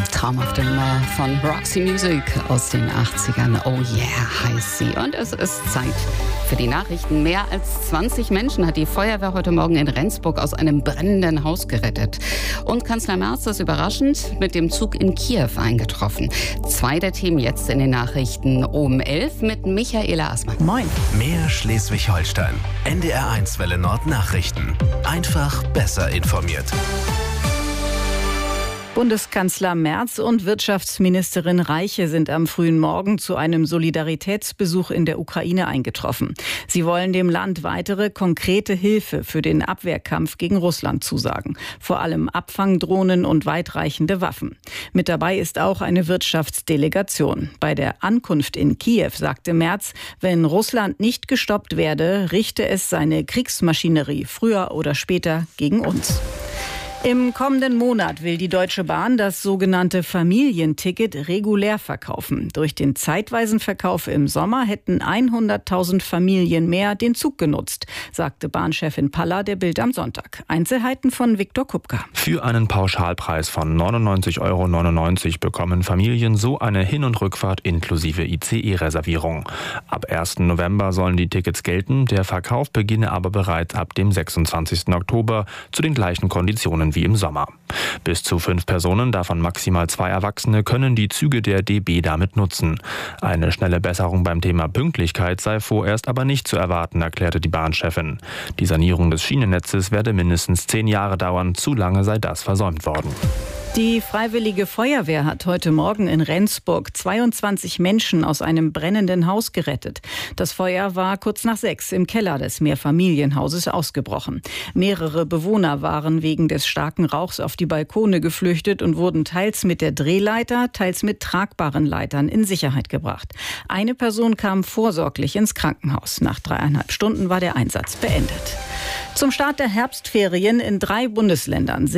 Traumhafte Nummer von Roxy Music aus den 80ern. Oh yeah, heißt sie. Und es ist Zeit für die Nachrichten. Mehr als 20 Menschen hat die Feuerwehr heute Morgen in Rendsburg aus einem brennenden Haus gerettet. Und Kanzler Merz ist überraschend mit dem Zug in Kiew eingetroffen. 2 der Themen jetzt in den Nachrichten um 11 mit Michaela Assmann. Moin. Mehr Schleswig-Holstein. NDR1 Welle Nord Nachrichten. Einfach besser informiert. Bundeskanzler Merz und Wirtschaftsministerin Reiche sind am frühen Morgen zu einem Solidaritätsbesuch in der Ukraine eingetroffen. Sie wollen dem Land weitere konkrete Hilfe für den Abwehrkampf gegen Russland zusagen. Vor allem Abfangdrohnen und weitreichende Waffen. Mit dabei ist auch eine Wirtschaftsdelegation. Bei der Ankunft in Kiew sagte Merz, wenn Russland nicht gestoppt werde, richte es seine Kriegsmaschinerie früher oder später gegen uns. Im kommenden Monat will die Deutsche Bahn das sogenannte Familienticket regulär verkaufen. Durch den zeitweisen Verkauf im Sommer hätten 100.000 Familien mehr den Zug genutzt, sagte Bahnchefin Paller der Bild am Sonntag. Einzelheiten von Viktor Kupka. Für einen Pauschalpreis von 99,99 € bekommen Familien so eine Hin- und Rückfahrt inklusive ICE-Reservierung. Ab 1. November sollen die Tickets gelten, der Verkauf beginne aber bereits ab dem 26. Oktober zu den gleichen Konditionen wie im Sommer. Bis zu 5 Personen, davon maximal 2 Erwachsene, können die Züge der DB damit nutzen. Eine schnelle Besserung beim Thema Pünktlichkeit sei vorerst aber nicht zu erwarten, erklärte die Bahnchefin. Die Sanierung des Schienennetzes werde mindestens 10 Jahre dauern, zu lange sei das versäumt worden. Die Freiwillige Feuerwehr hat heute Morgen in Rendsburg 22 Menschen aus einem brennenden Haus gerettet. Das Feuer war kurz nach 6 im Keller des Mehrfamilienhauses ausgebrochen. Mehrere Bewohner waren wegen des starken Rauchs auf die Balkone geflüchtet und wurden teils mit der Drehleiter, teils mit tragbaren Leitern in Sicherheit gebracht. Eine Person kam vorsorglich ins Krankenhaus. Nach 3,5 Stunden war der Einsatz beendet. Zum Start der Herbstferien in 3 Bundesländern